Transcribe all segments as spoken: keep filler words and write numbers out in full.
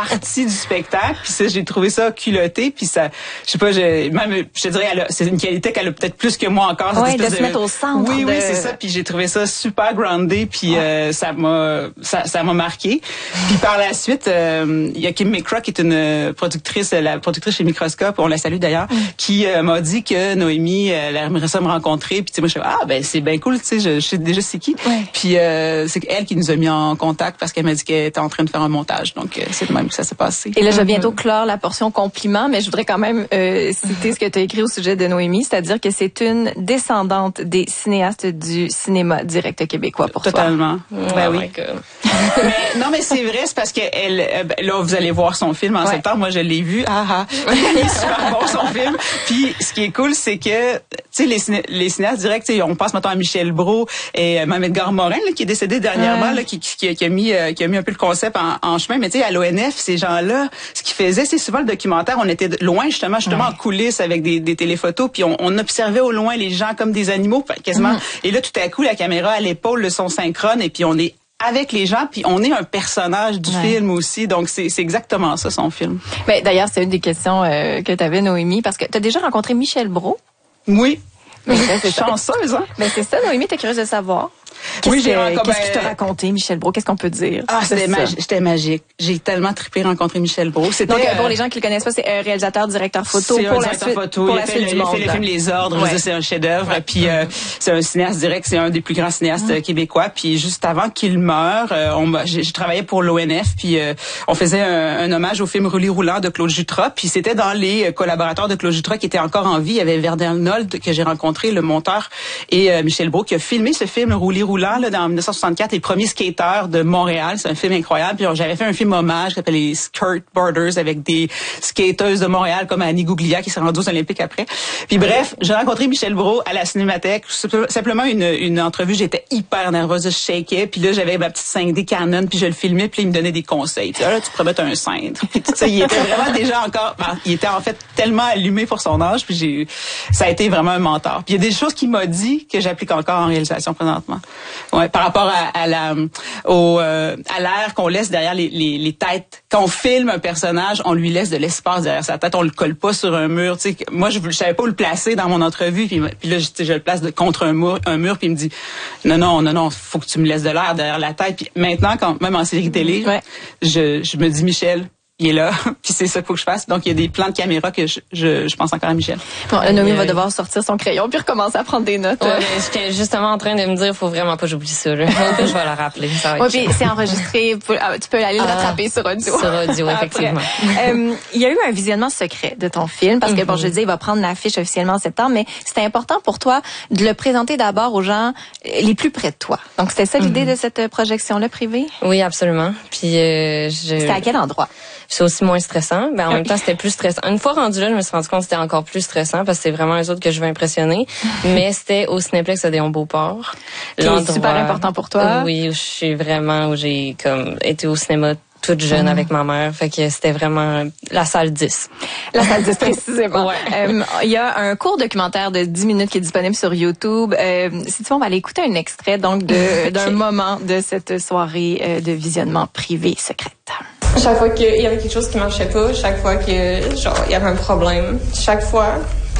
partie du spectacle. Puis ça, j'ai trouvé ça culotté. Puis ça, je sais pas, j'ai, même, je te dirais, elle a, c'est une qualité qu'elle a peut-être plus que moi encore. Oui, de se de... mettre au centre. Oui, de... oui, c'est ça. Puis j'ai trouvé ça super groundé. Puis ouais. euh, ça m'a, ça, ça m'a marqué. Puis par la suite, euh, il y a Kim McCraw qui est une productrice, la productrice chez Microscope, on la salue d'ailleurs, mm. qui euh, m'a dit que Noémie, elle aimerait ça me rencontrer. Puis tu sais, moi je fais ah ben c'est bien cool, tu sais, je, je sais déjà c'est qui. Ouais. Puis euh, c'est elle qui nous a mis en contact parce qu'elle m'a dit qu'elle était en train de faire un montage. Donc euh, c'est de même que ça s'est passé. Et là, je vais bientôt clore la portion compliment, mais je voudrais quand même euh, citer ce que tu as écrit au sujet de Noémie, c'est-à-dire que c'est une descendante des cinéastes du cinéma direct québécois pour Totalement. toi. Totalement. Ben oui. mais, non, mais c'est vrai, c'est parce que elle, euh, là, vous allez voir son film en ouais. septembre. Moi, je l'ai vu. Ah ah. Il est super bon son film. Puis ce qui est cool, c'est que tu sais les, ciné- les cinéastes directs, on pense maintenant à Michel Brault et euh, Mohamed Garmorin là, qui est décédé dernièrement, ouais. là, qui, qui, qui a mis euh, qui a mis un peu le concept en, en chemin. Mais tu sais, à l'O N F, ces gens-là, ce qu'ils faisaient, c'est souvent le documentaire. On était loin justement, justement ouais. en coulisses avec des, des téléphotos, puis on, on observait au loin les gens comme des animaux, quasiment. Mm. Et là, tout à coup, la caméra à l'épaule, le son synchrone, et puis on est avec les gens, puis on est un personnage du ouais. film aussi. Donc, c'est, c'est exactement ça, son film. Mais d'ailleurs, c'est une des questions euh, que tu avais, Noémie, parce que tu as déjà rencontré Michel Brault. Oui. Mais ça, c'est chanceuse, hein? Mais c'est ça, Noémie, t'es curieuse de savoir. Qu'est-ce oui, j'ai que, qu'est-ce qu'il t'a raconté, Michel Brault? Qu'est-ce qu'on peut dire? Ah, c'était, magi- c'était magique. J'ai tellement trippé rencontrer Michel Brault. C'était, donc, euh, pour les gens qui le connaissent pas, c'est un réalisateur, directeur photo. C'est pour un la directeur suite, photo. Pour il la fait, suite le, du il monde. fait le film Les Ordres. Ouais. C'est un chef-d'œuvre. Ouais. Puis euh, c'est un cinéaste direct. C'est un des plus grands cinéastes ouais. québécois. Puis juste avant qu'il meure, euh, on m'a, j'ai, j'ai travaillé pour l'O N F. Puis euh, on faisait un, un hommage au film Roulis roulant de Claude Jutras. Puis c'était dans les collaborateurs de Claude Jutras qui étaient encore en vie. Il y avait Verdun Nold que j'ai rencontré, le monteur, et euh, Michel Brault qui a filmé ce film Roulis roulant là, dans dix-neuf cent soixante-quatre, les premiers skateurs de Montréal. C'est un film incroyable. Puis j'avais fait un film hommage qui s'appelle les Skateboarders avec des skateuses de Montréal comme Annie Gouglia qui s'est rendue aux Olympiques après. Puis bref, j'ai rencontré Michel Brault à la Cinémathèque. Simplement une, une entrevue. J'étais hyper nerveuse, je shakeais. Puis là, j'avais ma petite cinq D Canon. Puis je le filmais. Puis il me donnait des conseils. Tu sais, là, tu pourrais mettre un cintre. Puis tu sais, il était vraiment déjà encore... Ben, il était en fait tellement allumé pour son âge. Puis j'ai, ça a été vraiment un mentor. Puis il y a des choses qu'il m'a dit que j'applique encore en réalisation présentement. Ouais, par rapport à, à la... Au, euh, à l'air qu'on laisse derrière les, les, les têtes. Quand on filme un personnage, on lui laisse de l'espace derrière sa tête. On le colle pas sur un mur. Tu sais, moi, je ne savais pas où le placer dans mon entrevue. Puis, puis là, je, je le place de, contre un mur, un mur. Puis il me dit, non, non, non, non, faut que tu me laisses de l'air derrière la tête. Puis maintenant, quand même en série télé, ouais. je, je me dis, Michel, il est là, puis c'est ça qu'il faut que je fasse. Donc, il y a des plans de caméra que je, je, je pense encore à Michel. Bon, ouais, Noémie euh, va devoir sortir son crayon puis recommencer à prendre des notes. Ouais, j'étais justement en train de me dire, faut vraiment pas que j'oublie ça. Là. je vais la rappeler. Ça va ouais, puis c'est enregistré. Tu peux aller le ah, rattraper sur audio. Sur audio, effectivement. euh, il y a eu un visionnement secret de ton film parce que, mm-hmm. bon, je dis, il va prendre l'affiche officiellement en septembre, mais c'était important pour toi de le présenter d'abord aux gens les plus près de toi. Donc, c'était ça l'idée mm-hmm. de cette projection-là privée? Oui, absolument. Puis, euh, je... C'était à quel endroit? C'est aussi moins stressant. Ben, en même temps, c'était plus stressant. Une fois rendu là, je me suis rendu compte que c'était encore plus stressant parce que c'est vraiment les autres que je veux impressionner. Mais c'était au Cinéplex Odéon Beauport. C'est super important pour toi. Oui, où je suis vraiment, où j'ai comme été au cinéma toute jeune mmh. avec ma mère. Fait que c'était vraiment la salle dix. La salle dix, précisément. Ouais. Euh, il y a un court documentaire de dix minutes qui est disponible sur YouTube. Euh, si tu veux, on va aller écouter un extrait donc de, d'un okay. moment de cette soirée euh, de visionnement privé secrète. Chaque fois qu'il y avait quelque chose qui marchait pas, chaque fois que genre il y avait un problème, chaque fois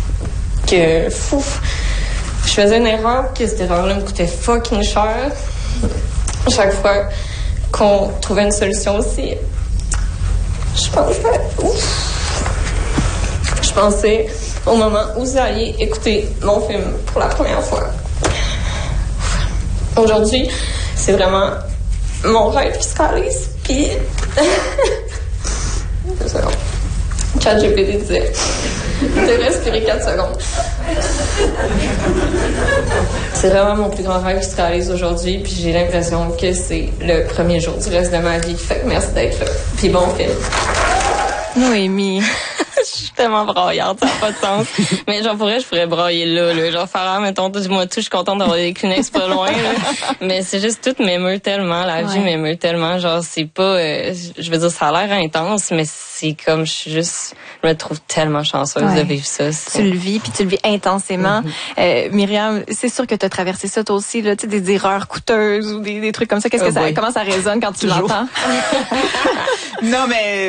que fou, je faisais une erreur, que cette erreur-là me coûtait fucking cher. Chaque fois qu'on trouvait une solution aussi, je pensais, ouf, je pensais au moment où vous alliez écouter mon film pour la première fois. Aujourd'hui, c'est vraiment mon rêve qui se réalise. Puis, deux secondes. ChatGPT disait de respirer quatre secondes. C'est vraiment mon plus grand rêve qui se réalise aujourd'hui, puis j'ai l'impression que c'est le premier jour du reste de ma vie. Fait que merci d'être là. Puis bon film. Noémie. Je suis tellement braillarde, ça n'a pas de sens. Mais genre, pour vrai, je pourrais brailler là, là. Genre, faire, mettons, moi, tout, je suis contente d'avoir des Kleenex pas loin, là. Mais c'est juste, tout m'émeut tellement, la vie ouais. m'émeut tellement. Genre, c'est pas, euh, je veux dire, ça a l'air intense, mais c'est comme, je suis juste, je me trouve tellement chanceuse ouais. de vivre ça. C'est... Tu le vis, puis tu le vis intensément. Mm-hmm. Euh, Myriam, c'est sûr que tu as traversé ça, toi aussi, là, tu sais, des erreurs coûteuses ou des, des trucs comme ça. Qu'est-ce que oh ça, comment ça résonne quand tu Toujours. l'entends? Non, mais,